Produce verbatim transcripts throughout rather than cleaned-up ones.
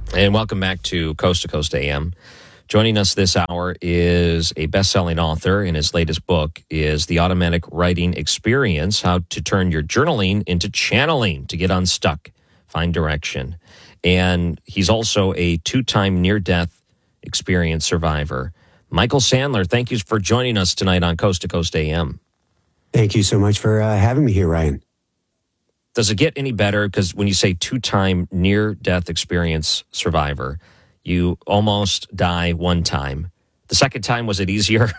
And welcome back to Coast to Coast A M. Joining us this hour is a best-selling author, and his latest book is The Automatic Writing Experience, How to Turn Your Journaling into Channeling to Get Unstuck, Find Direction. And he's also a two-time near-death experience survivor. Michael Sandler, thank you for joining us tonight on Coast to Coast A M. Thank you so much for uh, having me here, Ryan. Does it get any better? Because when you say two-time near-death experience survivor, you almost die one time. The second time, was it easier?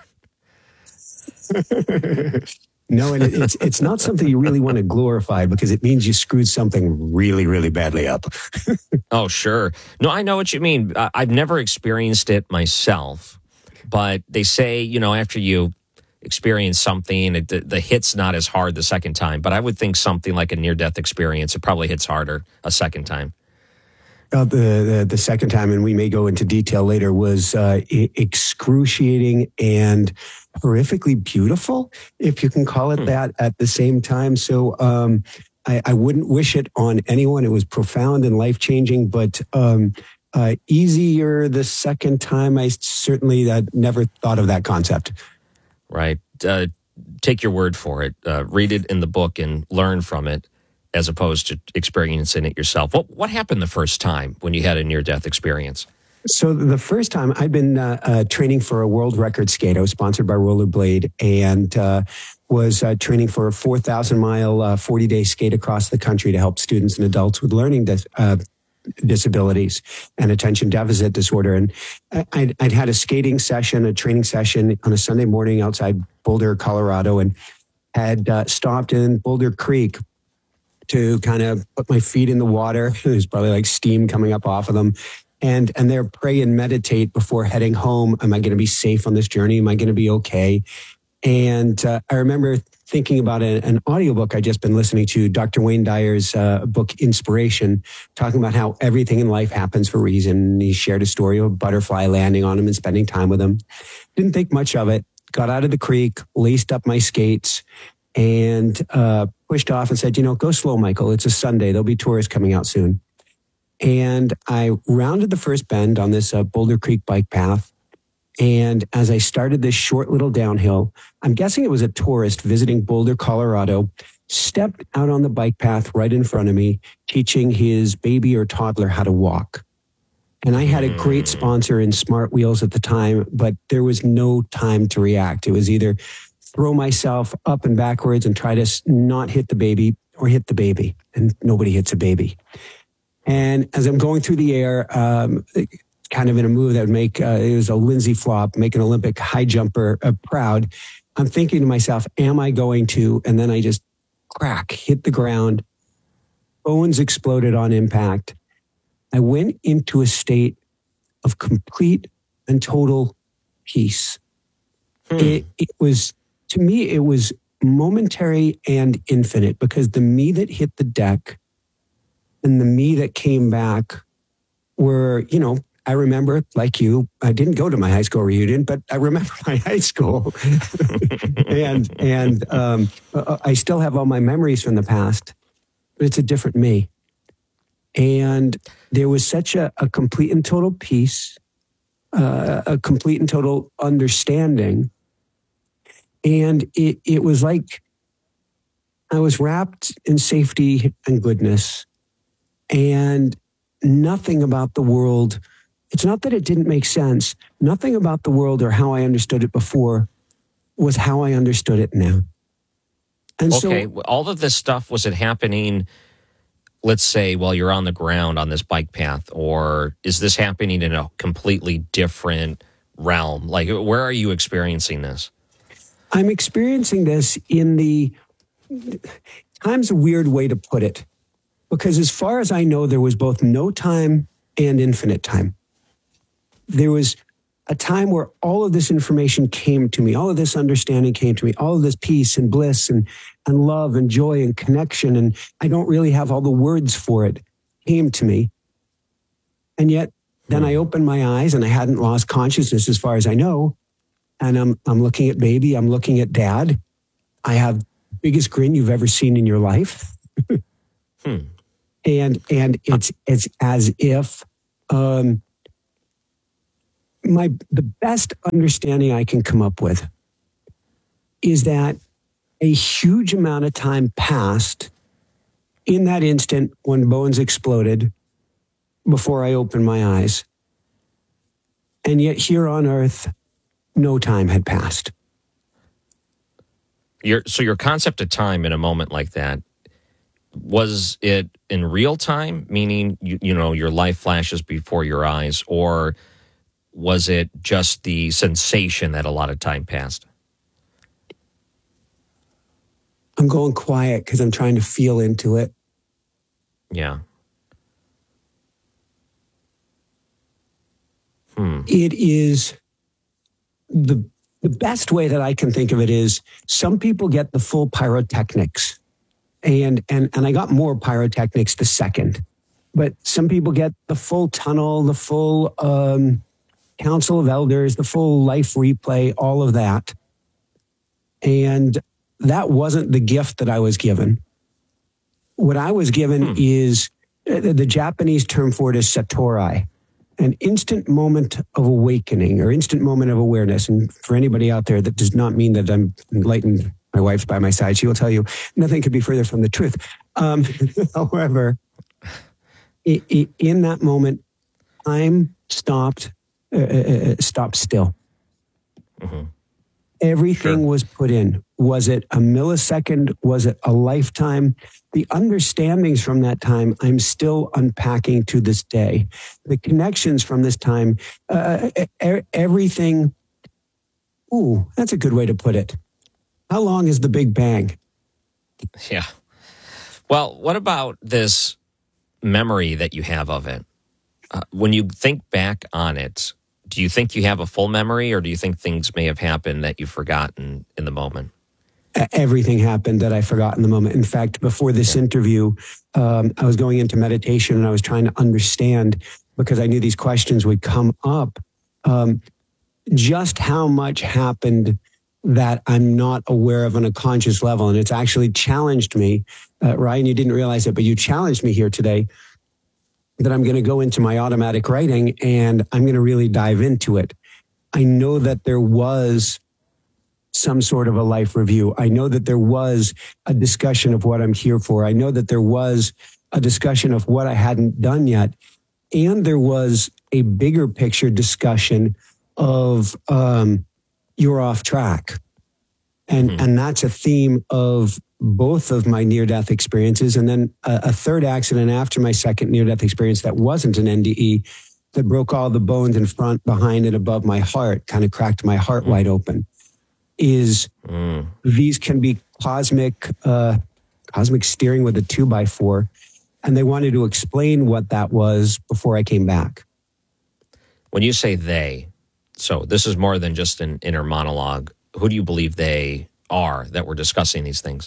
No, and it, it's it's not something you really want to glorify because it means you screwed something really, really badly up. Oh, sure. No, I know what you mean. I, I've never experienced it myself, but they say, you know, after you experience something, it, the, the hit's not as hard the second time. But I would think something like a near-death experience, it probably hits harder a second time. Uh, the, the the second time, and we may go into detail later, was uh, excruciating and horrifically beautiful, if you can call it hmm. that, at the same time. So um, I, I wouldn't wish it on anyone. It was profound and life-changing, but um, uh, easier the second time. I certainly uh, never thought of that concept. Right. Uh, take your word for it. Uh, read it in the book and learn from it, as opposed to experiencing it yourself. What what happened the first time when you had a near-death experience? So the first time, I'd been uh, uh, training for a world record skate. I was sponsored by Rollerblade and uh, was uh, training for a four thousand mile, uh, forty-day skate across the country to help students and adults with learning dis- uh, disabilities and attention deficit disorder. And I'd, I'd had a skating session, a training session on a Sunday morning outside Boulder, Colorado, and had uh, stopped in Boulder Creek to kind of put my feet in the water. There's probably like steam coming up off of them. And and there pray and meditate before heading home. Am I going to be safe on this journey? Am I going to be okay? And uh, I remember thinking about a, an audiobook I'd just been listening to, Doctor Wayne Dyer's uh, book, Inspiration, talking about how everything in life happens for a reason. He shared a story of a butterfly landing on him and spending time with him. Didn't think much of it. Got out of the creek, laced up my skates, and uh, pushed off and said, you know, go slow, Michael. It's a Sunday. There'll be tourists coming out soon. And I rounded the first bend on this uh, Boulder Creek bike path. And as I started this short little downhill, I'm guessing it was a tourist visiting Boulder, Colorado, stepped out on the bike path right in front of me, teaching his baby or toddler how to walk. And I had a great sponsor in Smart Wheels at the time, but there was no time to react. It was either throw myself up and backwards and try to not hit the baby or hit the baby. And nobody hits a baby. And as I'm going through the air, um, kind of in a move that would make, uh, it was a Lindsay flop, make an Olympic high jumper uh, proud. I'm thinking to myself, am I going to? And then I just crack, hit the ground. Bones exploded on impact. I went into a state of complete and total peace. Hmm. It, it was, to me, it was momentary and infinite, because the me that hit the deck and the me that came back were, you know, I remember, like you, I didn't go to my high school reunion, but I remember my high school. and and um, I still have all my memories from the past, but it's a different me. And there was such a, a complete and total peace, uh, a complete and total understanding. And it, it was like I was wrapped in safety and goodness, and nothing about the world. It's not that it didn't make sense. Nothing about the world or how I understood it before was how I understood it now. And okay, so, all of this stuff, was it happening, let's say, while you're on the ground on this bike path, or is this happening in a completely different realm? Like, where are you experiencing this? I'm experiencing this in the, time's a weird way to put it, because as far as I know, there was both no time and infinite time. There was a time where all of this information came to me, all of this understanding came to me, all of this peace and bliss and, and love and joy and connection, and I don't really have all the words for it, came to me. And yet, then I opened my eyes and I hadn't lost consciousness as far as I know, and I'm I'm looking at baby, I'm looking at dad. I have the biggest grin you've ever seen in your life. hmm. And and it's it's as if Um, my the best understanding I can come up with is that a huge amount of time passed in that instant when bones exploded before I opened my eyes. And yet here on earth, no time had passed. Your, so your concept of time in a moment like that, was it in real time, meaning, you, you know, your life flashes before your eyes, or was it just the sensation that a lot of time passed? I'm going quiet because I'm trying to feel into it. Yeah. Hmm. It is the the best way that I can think of it is some people get the full pyrotechnics, and and and I got more pyrotechnics the second, but some people get the full tunnel, the full um, council of elders, the full life replay, all of that, and that wasn't the gift that I was given. What I was given hmm. is uh, the Japanese term for it is satori, an instant moment of awakening or instant moment of awareness. And for anybody out there, that does not mean that I'm enlightened. My wife's by my side. She will tell you nothing could be further from the truth. Um, however, it, it, in that moment, time stopped, uh, uh, stopped still. Mm-hmm. Everything sure. was put in. Was it a millisecond? Was it a lifetime? The understandings from that time, I'm still unpacking to this day. The connections from this time, uh, everything. Ooh, that's a good way to put it. How long is the Big Bang? Yeah. Well, what about this memory that you have of it? Uh, when you think back on it, do you think you have a full memory, or do you think things may have happened that you've forgotten in the moment? Everything happened that I forgot in the moment. In fact, before this yeah. interview, um, I was going into meditation and I was trying to understand, because I knew these questions would come up, um, just how much happened that I'm not aware of on a conscious level. And it's actually challenged me. Uh, Ryan, you didn't realize it, but you challenged me here today that I'm going to go into my automatic writing and I'm going to really dive into it. I know that there was some sort of a life review. I know that there was a discussion of what I'm here for. I know that there was a discussion of what I hadn't done yet. And there was a bigger picture discussion of um, you're off track. And, mm-hmm. and that's a theme of both of my near-death experiences. And then a, a third accident after my second near-death experience that wasn't an N D E, that broke all the bones in front, behind, and above my heart, kind of cracked my heart mm-hmm. wide open, is mm. these can be cosmic, uh, cosmic steering with a two by four. And they wanted to explain what that was before I came back. When you say they, so this is more than just an inner monologue. Who do you believe they are that we're discussing these things?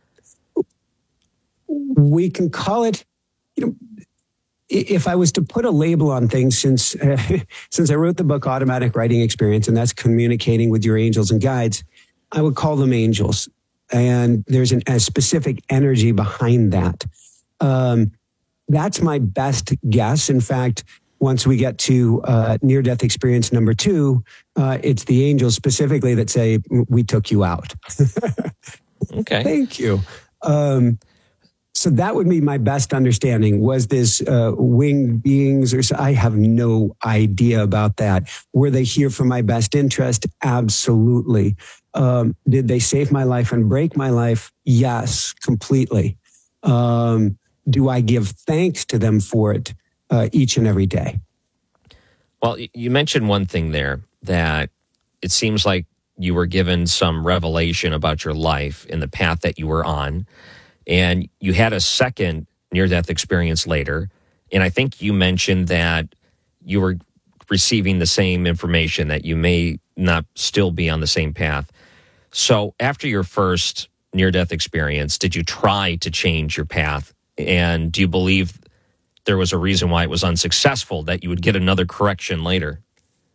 We can call it, you know, if I was to put a label on things, since uh, since I wrote the book Automatic Writing Experience, and that's communicating with your angels and guides, I would call them angels. And there's an, a specific energy behind that. Um, that's my best guess. In fact, once we get to uh, near-death experience number two, uh, it's the angels specifically that say, we took you out. Okay. Thank you. Um, so that would be my best understanding. Was this uh, winged beings or so? I have no idea about that. Were they here for my best interest? Absolutely. Um, did they save my life and break my life? Yes, completely. Um, do I give thanks to them for it uh, each and every day? Well, you mentioned one thing there, that it seems like you were given some revelation about your life in the path that you were on, and you had a second near-death experience later. And I think you mentioned that you were receiving the same information, that you may not still be on the same path. So after your first near-death experience, did you try to change your path? And do you believe there was a reason why it was unsuccessful, that you would get another correction later?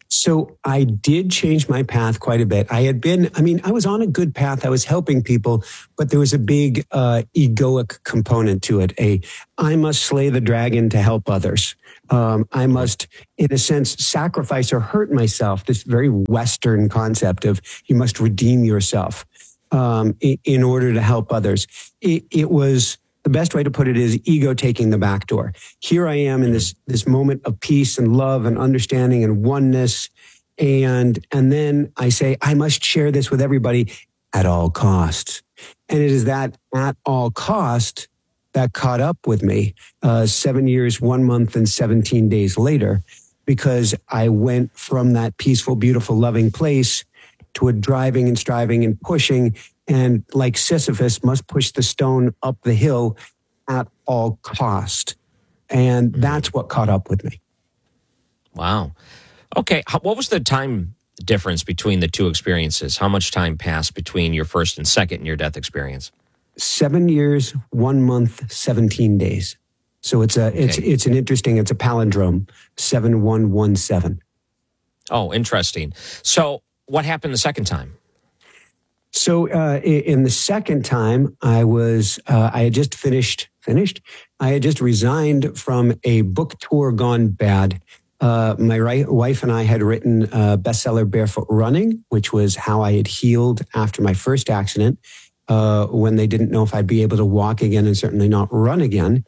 So I did change my path quite a bit. I had been, I mean, I was on a good path. I was helping people, but there was a big uh, egoic component to it. A, I must slay the dragon to help others. Um, I must, in a sense, sacrifice or hurt myself. This very Western concept of you must redeem yourself um, in, in order to help others. It, it was, the best way to put it is ego taking the back door. Here I am in this, this moment of peace and love and understanding and oneness. And, and then I say, I must share this with everybody at all costs. And it is that at all cost that caught up with me uh, seven years, one month, and seventeen days later, because I went from that peaceful, beautiful, loving place to a driving and striving and pushing, and like Sisyphus, must push the stone up the hill at all cost. And that's what caught up with me. Wow. Okay. What was the time difference between the two experiences? How much time passed between your first and second near-death experience? Seven years, one month, seventeen days. So it's a it's Okay. it's an interesting, it's a palindrome, seven one one seven. Oh, interesting. So what happened the second time? So uh, in the second time, I was uh, I had just finished finished. I had just resigned from a book tour gone bad. Uh, my right, wife and I had written a bestseller, Barefoot Running, which was how I had healed after my first accident, uh, when they didn't know if I'd be able to walk again and certainly not run again.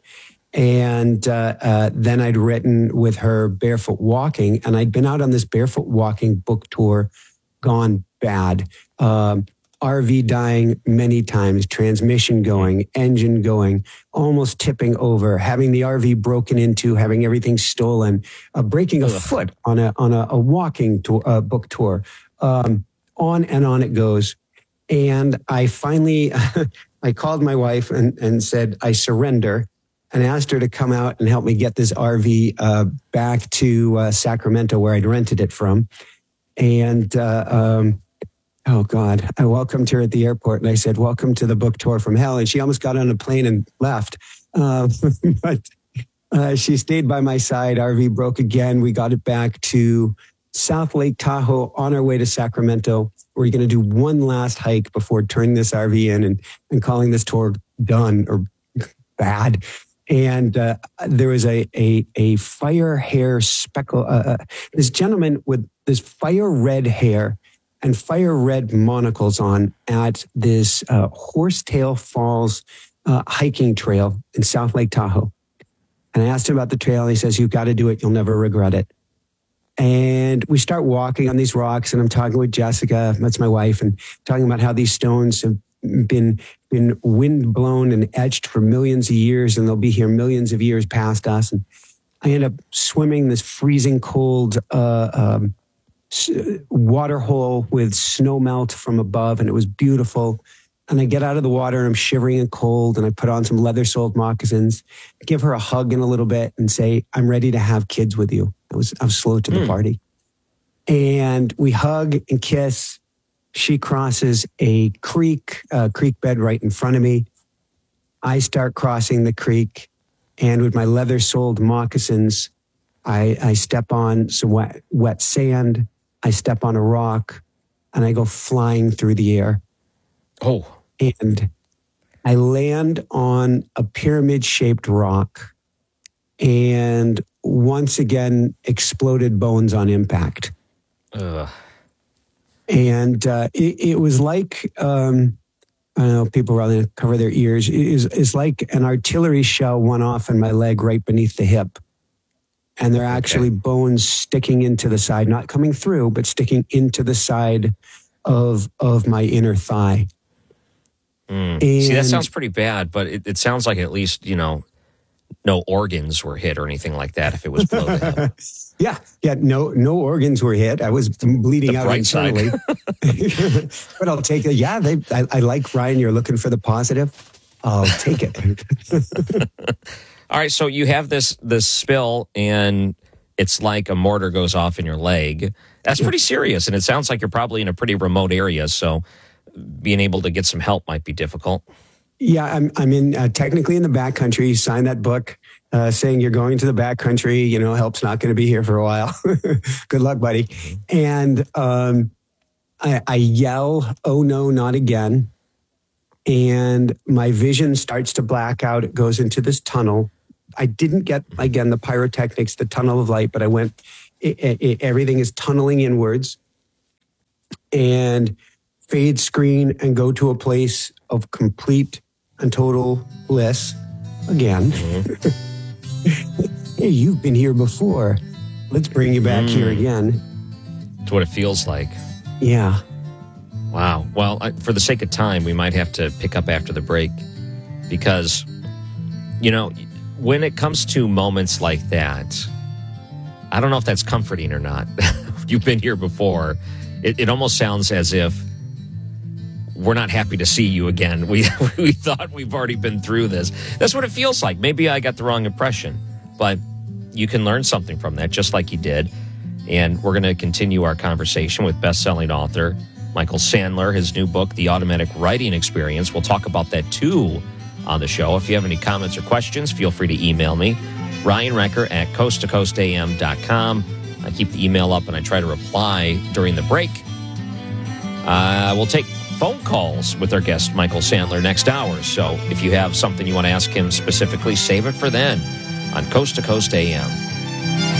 And uh, uh, then I'd written with her Barefoot Walking, and I'd been out on this Barefoot Walking book tour gone bad. Um, R V dying many times, transmission going, engine going, almost tipping over, having the R V broken into, having everything stolen, uh, breaking a Ugh. foot on a on a, a walking tour, uh, book tour. Um, on and on it goes. And I finally, I called my wife and, and said, I surrender, and asked her to come out and help me get this R V uh, back to uh, Sacramento, where I'd rented it from. And uh, um, oh God, I welcomed her at the airport and I said, welcome to the book tour from hell. And she almost got on a plane and left. Uh, but uh, she stayed by my side. R V broke again. We got it back to South Lake Tahoe on our way to Sacramento. We're going to do one last hike before turning this R V in and, and calling this tour done or bad. And uh, there was a, a, a fire hair speckle, uh, this gentleman with this fire red hair and fire red monocles on at this uh, Horsetail Falls uh, hiking trail in South Lake Tahoe. And I asked him about the trail. And he says, you've got to do it. You'll never regret it. And we start walking on these rocks, and I'm talking with Jessica, that's my wife, and talking about how these stones have been been wind blown and etched for millions of years, and they'll be here millions of years past us. And I end up swimming this freezing cold uh, um, water hole with snow melt from above, and it was beautiful. And I get out of the water and I'm shivering and cold, and I put on some leather-soled moccasins, give her a hug in a little bit and say, I'm ready to have kids with you. I was, I was slow to the Mm. party. And we hug and kiss. She crosses a creek, uh, creek bed right in front of me. I start crossing the creek, and with my leather-soled moccasins, I, I step on some wet, wet sand. I step on a rock, and I go flying through the air. Oh, And I land on a pyramid-shaped rock, and once again exploded bones on impact. ugh. And uh, it, it was like, um, I don't know, people rather cover their ears. It is, it's like an artillery shell went off in my leg right beneath the hip. And there are actually Okay. bones sticking into the side, not coming through, but sticking into the side of of my inner thigh. Mm. And See, that sounds pretty bad, but it, it sounds like at least, you know, no organs were hit or anything like that if it was below the hip. yeah, yeah, no, no organs were hit. I was bleeding the out bright side. internally. But I'll take it. Yeah, they, I, I like, Ryan, you're looking for the positive. I'll take it. All right, so you have this this spill, and it's like a mortar goes off in your leg. That's pretty serious, and it sounds like you're probably in a pretty remote area, so being able to get some help might be difficult. Yeah, I'm I'm in uh, technically in the backcountry. Signed that book uh, saying you're going to the backcountry. You know, help's not going to be here for a while. Good luck, buddy. And um, I, I yell, "Oh no, not again!" And my vision starts to black out. It goes into this tunnel. I didn't get, again, the pyrotechnics, the tunnel of light, but I went, it, it, everything is tunneling inwards, and fade screen and go to a place of complete and total bliss again. Mm-hmm. Hey, you've been here before. Let's bring you back mm. here again. It's what it feels like. Yeah. Wow. Well, I, for the sake of time, we might have to pick up after the break because, you know, when it comes to moments like that, I don't know if that's comforting or not. You've been here before. It, it almost sounds as if we're not happy to see you again. We we thought we've already been through this. That's what it feels like. Maybe I got the wrong impression, but you can learn something from that, just like you did. And we're going to continue our conversation with best-selling author Michael Sandler, his new book, The Automatic Writing Experience. We'll talk about that, too, on the show. If you have any comments or questions, feel free to email me, Ryan Recker at coast to coast a m dot com. I keep the email up, and I try to reply during the break. Uh, we'll take phone calls with our guest, Michael Sandler, next hour. So if you have something you want to ask him specifically, save it for then on Coast to Coast A M.